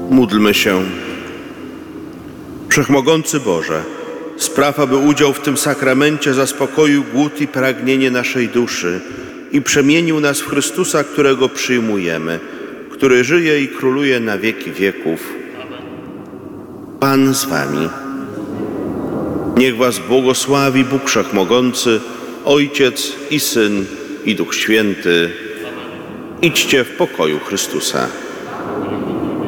Módlmy się. Wszechmogący Boże, spraw, aby udział w tym sakramencie zaspokoił głód i pragnienie naszej duszy i przemienił nas w Chrystusa, którego przyjmujemy, który żyje i króluje na wieki wieków. Pan z wami. Niech was błogosławi Bóg Wszechmogący, Ojciec i Syn, i Duch Święty. Idźcie w pokoju Chrystusa.